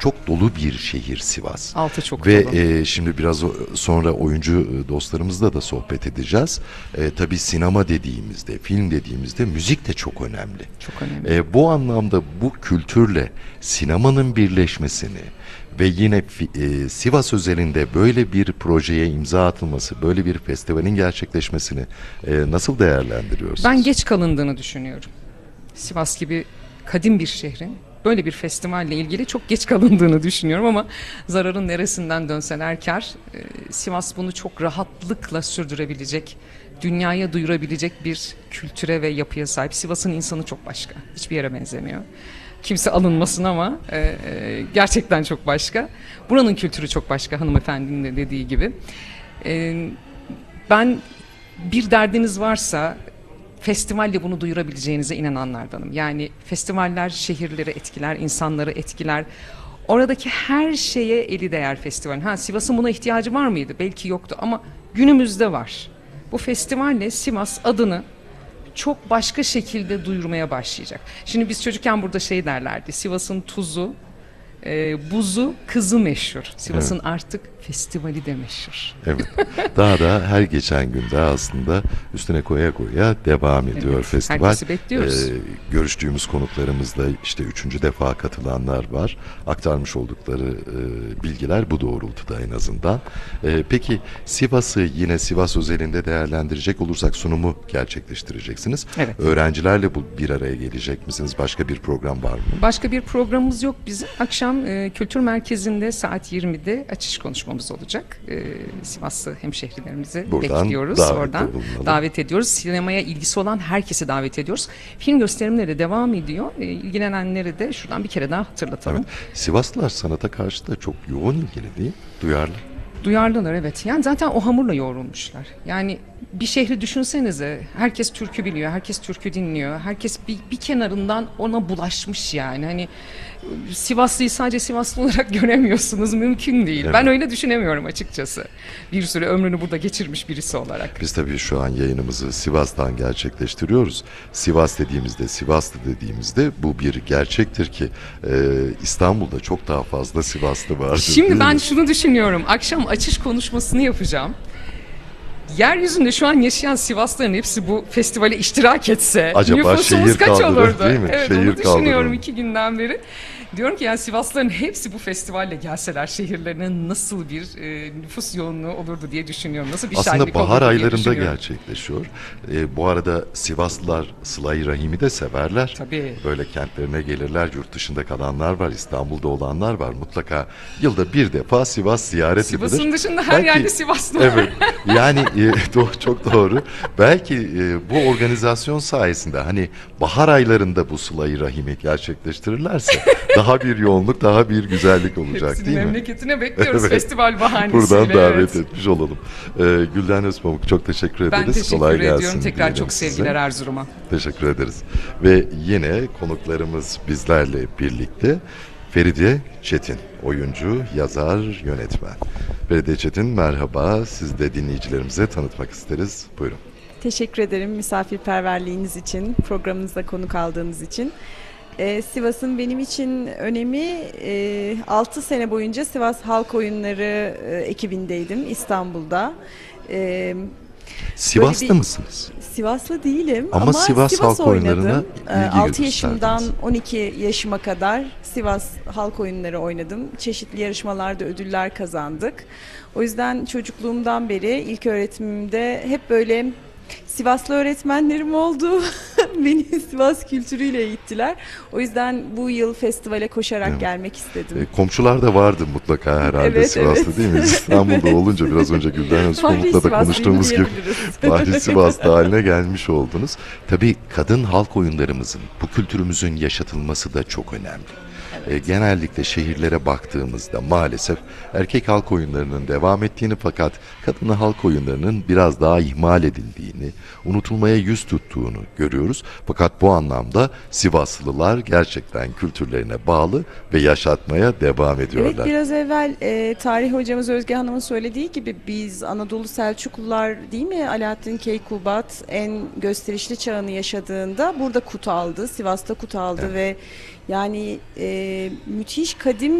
çok dolu bir şehir Sivas. Altı çok Ve dolu. şimdi biraz sonra oyuncu dostlarımızla da sohbet edeceğiz. Tabii sinema dediğimizde, film dediğimizde müzik de çok önemli. Çok önemli. Bu anlamda bu kültürle sinemanın birleşmesini ve yine Sivas özelinde böyle bir projeye imza atılması, böyle bir festivalin gerçekleşmesini nasıl değerlendiriyorsunuz? Ben geç kalındığını düşünüyorum. Sivas gibi kadim bir şehrin böyle bir festivalle ilgili çok geç kalındığını düşünüyorum ama zararın neresinden dönseler kâr. Sivas bunu çok rahatlıkla sürdürebilecek, dünyaya duyurabilecek bir kültüre ve yapıya sahip. Sivas'ın insanı çok başka. Hiçbir yere benzemiyor. Kimse alınmasın ama gerçekten çok başka. Buranın kültürü çok başka, hanımefendinin de dediği gibi. Ben, bir derdiniz varsa festivalle bunu duyurabileceğinize inananlardanım. Yani festivaller şehirleri etkiler, insanları etkiler. Oradaki her şeye eli değer festival. Sivas'ın buna ihtiyacı var mıydı? Belki yoktu ama günümüzde var. Bu festivalle Sivas adını çok başka şekilde duyurmaya başlayacak. Şimdi biz çocukken burada şey derlerdi. Sivas'ın tuzu, buzu, kızı meşhur. Sivas'ın artık festivali de meşhur. Evet. Daha da her geçen günde aslında üstüne koya koya devam ediyor Evet, festival. herkesi bekliyoruz. Görüştüğümüz konuklarımızla işte 3. defa katılanlar var. Aktarmış oldukları bilgiler bu doğrultuda en azından. Peki Sivas'ı yine Sivas özelinde değerlendirecek olursak sunumu gerçekleştireceksiniz. Evet. Öğrencilerle bir araya gelecek misiniz? Başka bir program var mı? Başka bir programımız yok bizim. Akşam Kültür Merkezi'nde saat 20'de açış konuşmamız olacak. Sivaslı hemşehrilerimizi Buradan bekliyoruz. Oradan davet ediyoruz. Sinemaya ilgisi olan herkesi davet ediyoruz. Film gösterimleri devam ediyor. İlgilenenleri de şuradan bir kere daha hatırlatalım. Evet. Sivaslılar sanata karşı da çok yoğun ilgili değil mi? Duyarlı. Duyarlılar, evet. Yani zaten o hamurla yoğrulmuşlar. Yani bir şehri düşünsenize. Herkes türkü biliyor, herkes türkü dinliyor. Herkes bir kenarından ona bulaşmış yani. Hani Sivaslıyı sadece Sivaslı olarak göremiyorsunuz. Mümkün değil. Evet. Ben öyle düşünemiyorum açıkçası. Bir süre ömrünü burada geçirmiş birisi olarak. Biz tabii şu an yayınımızı Sivas'tan gerçekleştiriyoruz. Sivas dediğimizde, Sivaslı dediğimizde bu bir gerçektir ki İstanbul'da çok daha fazla Sivaslı vardır. Şimdi ben şunu düşünüyorum. Akşam açış konuşmasını yapacağım. Yeryüzünde şu an yaşayan Sivaslıların hepsi bu festivale iştirak etse acaba nüfusumuz şehir kaç kaldırır, olurdu? değil mi? Evet, Şehir onu düşünüyorum kaldırır. 2 günden beri. Diyorum ki yani Sivaslıların hepsi bu festivalle gelseler şehirlerine nasıl bir nüfus yoğunluğu olurdu diye düşünüyorum. Nasıl bir Aslında şenlik bahar olurdu diye aylarında düşünüyorum. gerçekleşiyor. Bu arada Sivaslılar Sıla-i Rahim'i de severler. Tabii. Böyle kentlerine gelirler. Yurt dışında kalanlar var, İstanbul'da olanlar var. Mutlaka yılda bir defa Sivas ziyaret edilir. Sivas'ın dışında her yerde Sivaslı var. Evet. Yani çok doğru. Belki bu organizasyon sayesinde hani bahar aylarında bu Sıla-i Rahim'i gerçekleştirirlerse daha bir yoğunluk, daha bir güzellik olacak, Hepsini değil mi? memleketine bekliyoruz Evet. festival bahanesiyle. Buradan davet evet. etmiş olalım. Gülden Özpamuk, çok teşekkür ederiz. Ben teşekkür Kolay ediyorum. gelsin Tekrar diyelim çok size. sevgiler Erzurum'a. Teşekkür ederiz. Ve yine konuklarımız bizlerle birlikte Feride Çetin, oyuncu, yazar, yönetmen. Feride Çetin merhaba. Siz de dinleyicilerimize tanıtmak isteriz. Buyurun. Teşekkür ederim misafirperverliğiniz için, programınıza konuk aldığınız için. Sivas'ın benim için önemi 6 sene boyunca Sivas Halk Oyunları ekibindeydim İstanbul'da. Sivaslı mısınız? Sivaslı değilim Ama Sivas Halk Oyunları'na oynadım. ilgi 6 yaşımdan gösterdiniz. 12 yaşıma kadar Sivas Halk Oyunları oynadım. Çeşitli yarışmalarda ödüller kazandık. O yüzden çocukluğumdan beri ilk öğretimimde hep böyle Sivaslı öğretmenlerim oldu. Beni Sivas kültürüyle eğittiler. O yüzden bu yıl festivale koşarak Evet. gelmek istedim. Komşular da vardı mutlaka herhalde Evet, Sivaslı evet. değil mi? İstanbul'da olunca biraz önce Gülden Özpamuk'la da konuştuğumuz gibi Fahri Sivas'ta haline gelmiş oldunuz. Tabii kadın halk oyunlarımızın, bu kültürümüzün yaşatılması da çok önemli. Genellikle şehirlere baktığımızda maalesef erkek halk oyunlarının devam ettiğini fakat kadın halk oyunlarının biraz daha ihmal edildiğini, unutulmaya yüz tuttuğunu görüyoruz. Fakat bu anlamda Sivaslılar gerçekten kültürlerine bağlı ve yaşatmaya devam ediyorlar. Evet, biraz evvel tarih hocamız Özge Hanım'ın söylediği gibi biz Anadolu Selçuklular değil mi? Alaaddin Keykubat en gösterişli çağını yaşadığında burada kut aldı. Sivas'ta kut aldı ve yani müthiş kadim